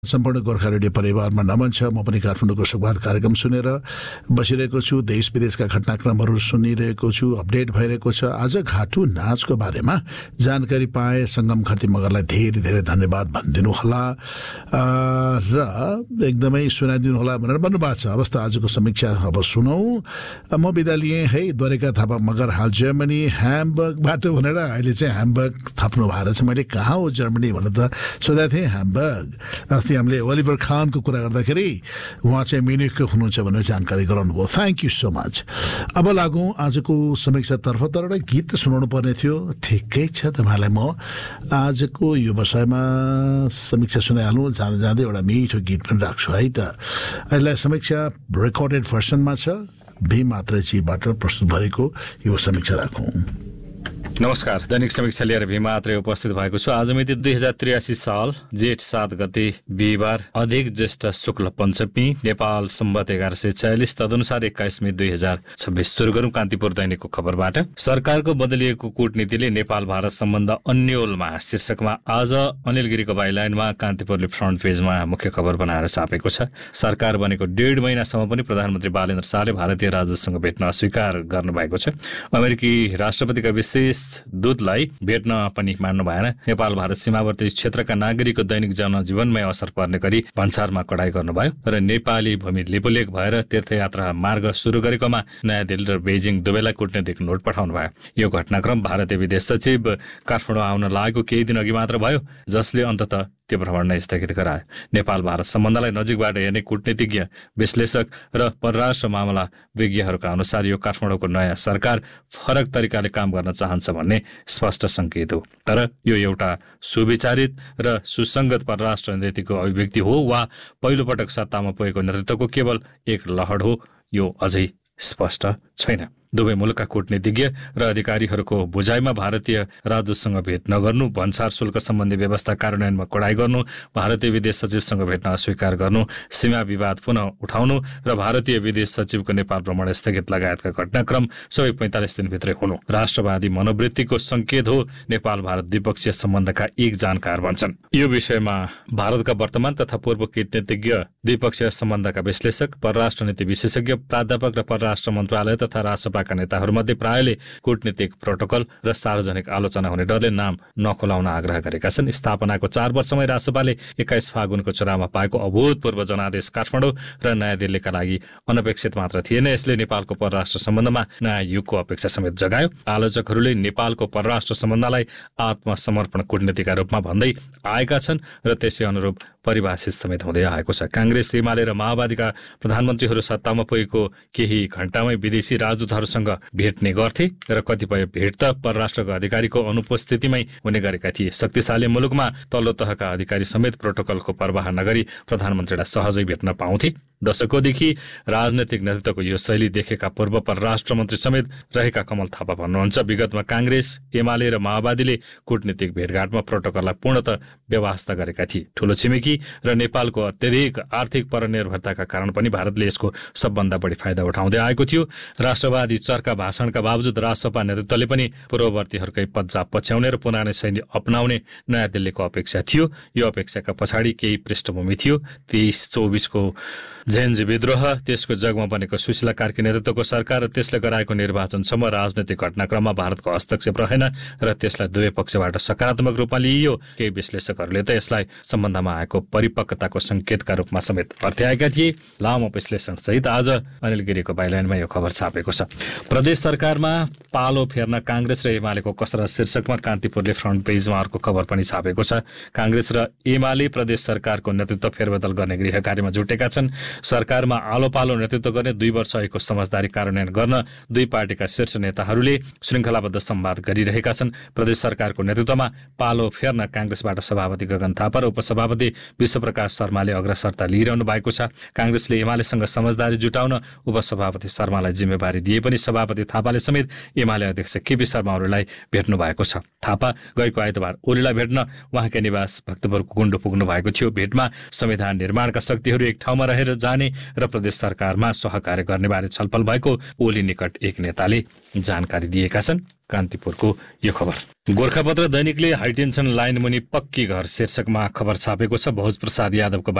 सम्पूर्ण गोर्खा रेडियो परिवारमा नमन छ। म पनि काठमाडौँको सुखबाद कार्यक्रम सुनेर बसिरहेको छु। देश विदेशका घटनाक्रमहरू सुनिरहेको छु, अपडेट भइरहेको छ। आज घाटु नाचको बारेमा जानकारी पाए सङ्गम खती मगरलाई धेरै धेरै धन्यवाद भनिदिनु होला र एकदमै सुनाइदिनु होला भनेर भन्नुभएको छ। अवस्था आजको समीक्षा अब सुनौ। म बिदा लिएँ है। द्वारिका थापा मगर हाल जर्मनी ह्याम्बर्गबाट भनेर अहिले चाहिँ ह्याम्बर्ग थप्नु भएको छ। मैले कहाँ हो जर्मनी भनेर त सोधेको थिएँ। ह्याम्बर्ग। अस्ति हामीले ओलिभर खानको कुरा गर्दाखेरि उहाँ चाहिँ म्युनिकको हुनुहुन्छ भनेर जानकारी गराउनु भयो। Thank you so much. अब लागौँ आजको समीक्षातर्फ। तर एउटा गीत त सुनाउनु पर्ने थियो। ठिकै छ, तपाईँलाई म आजको यो विषयमा समीक्षा सुनाइहालौँ। जाँदा जाँदै एउटा मिठो गीत पनि राख्छु है त। यसलाई समीक्षा रेकर्डेड भर्सनमा छ। भी मात्रेजीबाट प्रस्तुत भएको यो समीक्षा राखौँ। नमस्कार। दैनिक समीक्षा लिएर भीमात्रे उपस्थित भएको छु। आज मिति 2083 साल जेठ 7 गते बिहिबार अधिक ज्येष्ठ शुक्ल पञ्चमी नेपाल सम्वत 1146 तदनुसार 21 मई 2026। सुरु गरौँ कान्तिपुर दैनिकको खबरबाट। सरकारको बदलिएको कूटनीतिले नेपाल भारत सम्बन्ध अन्योलमा शीर्षकमा आज अनिल गिरीको बाइलाइनमा कान्तिपुरले फ्रन्ट पेजमा मुख्य खबर बनाएर छापेको छ। सरकार बनेको 1.5 महिनासम्म पनि प्रधानमन्त्री बालेन्द्र शाहले भारतीय राजदूतसँग भेट्न अस्वीकार गर्नुभएको छ। अमेरिकी राष्ट्रपतिका विशेष दूतलाई भेट्न पनि मान्नु भएन। नेपाल भारत सीमावर्ती क्षेत्रका नागरिकको दैनिक जनजीवनमै असर पर्ने गरी भन्सारमा कडाई गर्नुभयो र नेपाली भूमि लिपुलेख भएर तीर्थयात्रा मार्ग सुरु गरेकोमा नयाँ दिल्ली र बेजिङ दुवैलाई कूटनीतिक नोट पठाउनु भयो। यो घटनाक्रम भारतीय विदेश सचिव काठमाडौँ आउन लागेको केही दिन अघि मात्र भयो, जसले अन्ततः त्यो भ्रमण नै स्थगित गरायो। नेपाल भारत सम्बन्धलाई नजिकबाट हेर्ने कूटनीतिज्ञ, विश्लेषक र परराष्ट्र मामला विज्ञहरूका अनुसार यो काठमाडौँको नयाँ सरकार फरक तरिकाले काम गर्न चाहन्छ भन्ने स्पष्ट सङ्केत हो। तर यो एउटा सुविचारित र सुसङ्गत परराष्ट्र नीतिको अभिव्यक्ति हो वा पहिलोपटक सत्तामा पुगेको नेतृत्वको केवल एक लहर हो, यो अझै स्पष्ट छैन। दुवै मुलुकका कूटनीतिज्ञ र अधिकारीहरूको बुझाइमा भारतीय राजदूतसँग भेट नगर्नु, भन्सार शुल्क सम्बन्धी व्यवस्था कार्यान्वयनमा कडाई गर्नु, भारतीय विदेश सचिवसँग भेट्न अस्वीकार गर्नु, सीमा विवाद पुनः उठाउनु र भारतीय विदेश सचिवको नेपाल भ्रमण स्थगित लगायतका घटनाक्रम सबै 45 दिनभित्रै हुनु राष्ट्रवादी मनोवृत्तिको सङ्केत हो। नेपाल भारत द्विपक्षीय सम्बन्धका एक जानकार भन्छन्। यो विषयमा भारतका वर्तमान तथा पूर्व कूटनीतिज्ञ, द्विपक्षीय सम्बन्धका विश्लेषक, परराष्ट्र नीति विशेषज्ञ, प्राध्यापक र परराष्ट्र मन्त्रालय तथा राजसभा का नेताहरूमध्ये प्रायले कूटनीतिक प्रोटोकल र सार्वजनिक आलोचना हुने डरले नाम नखोलाउन आग्रह गरेका छन्। स्थापनाको 4 वर्षमै राजसभाले 21 फागुनको चुनावमा पाएको अभूतपूर्व जनादेश काठमाडौँ र नयाँ दिल्लीका लागि अनपेक्षित मात्र थिएन। यसले नेपालको परराष्ट्र सम्बन्धमा नयाँ युगको अपेक्षा समेत जगायो। आलोचकहरूले नेपालको परराष्ट्र सम्बन्धलाई आत्मसमर्पण कूटनीतिका रूपमा भन्दै आएका छन् र त्यसै अनुरूप परिभाषित समेत हुँदै आएको छ। काङ्ग्रेस, एमाले र माओवादीका प्रधानमन्त्रीहरू सत्तामा पुगेको केही घण्टामै विदेशी राजदूतहरूसँग भेट्ने गर्थे र कतिपय भेट त परराष्ट्रको अधिकारीको अनुपस्थितिमै हुने गरेका थिए। शक्तिशाली मुलुकमा तल्लो तहका अधिकारी समेत प्रोटोकलको परवाह नगरी प्रधानमन्त्रीलाई सहजै भेट्न पाउँथे। दशकौँदेखि राजनैतिक नेतृत्वको यो शैली देखेका पूर्व परराष्ट्र मन्त्री समेत रहेका कमल थापा भन्नुहुन्छ, विगतमा काङ्ग्रेस, एमाले र माओवादीले कूटनीतिक भेटघाटमा प्रोटोकललाई पूर्णतः व्यवस्था गरेका थिए। ठूलो छिमेकी र नेपालको अत्यधिक आर्थिक परनिर्भरताका कारण पनि भारतले यसको सबभन्दा बढी फाइदा उठाउँदै आएको थियो। राष्ट्रवादी चर्का भाषणका बावजुद राजसभा नेतृत्वले पनि पूर्ववर्तीहरूकै पज्जा पछ्याउने र पुरानै शैली अपनाउने नयाँ दिल्लीको अपेक्षा थियो। यो अपेक्षाका पछाडि केही पृष्ठभूमि थियो। 23-24 को जेन्जी विद्रोह, त्यसको जगमा बनेको सुशीला कार्की नेतृत्वको सरकार र त्यसले गराएको निर्वाचनसम्म राजनैतिक घटनाक्रममा भारतको हस्तक्षेप रहेन र त्यसलाई दुवै पक्षबाट सकारात्मक रूपमा लिइयो। केही विश्लेषकहरूले त यसलाई सम्बन्धमा आएको परिपक्वताको सङ्केतका रूपमा समेत अर्थ्याएका थिए। लामो विश्लेषणसहित आज अनिल गिरीको बाइलाइनमा यो खबर छापेको छ। प्रदेश सरकारमा पालो फेर्न काङ्ग्रेस र एमालेको कसरत शीर्षकमा कान्तिपुरले फ्रन्ट पेजमा अर्को खबर पनि छापेको छ। काङ्ग्रेस र एमाले प्रदेश सरकारको नेतृत्व फेरबदल गर्ने गृह कार्यमा जुटेका छन्। सरकारमा आलो पालो नेतृत्व गर्ने 2 वर्ष अघिको समझदारी कार्यान्वयन गर्न दुई पार्टीका शीर्ष नेताहरूले श्रृङ्खलाबद्ध संवाद गरिरहेका छन्। प्रदेश सरकारको नेतृत्वमा पालो फेर्न काङ्ग्रेसबाट सभापति गगन थापा र उपसभापति विश्वप्रकाश शर्माले अग्रसरता लिइरहनु भएको छ। काङ्ग्रेसले एमालेसँग समझदारी जुटाउन उपसभापति शर्मालाई जिम्मेवारी दिए पनि सभापति थापाले समेत एमाले अध्यक्ष केपी शर्मा ओलीलाई भेट्नु भएको छ। थापा गएको आइतबार ओलीलाई भेट्न उहाँका निवास भक्तपुरको गुण्डो पुग्नु भएको थियो। भेटमा संविधान निर्माणका शक्तिहरू एक ठाउँमा रहेर जाने र प्रदेश सरकारमा सहकार्य गर्ने बारे छलफल भएको ओली निकट एक नेताले जानकारी दिएका छन्। कान्तिपुरको यो खबर। गोर्खापत्र दैनिकले हाइटेन्सन लाइन मुनि पक्की घर शीर्षकमा खबर छापेको छ। भोज प्रसाद यादवको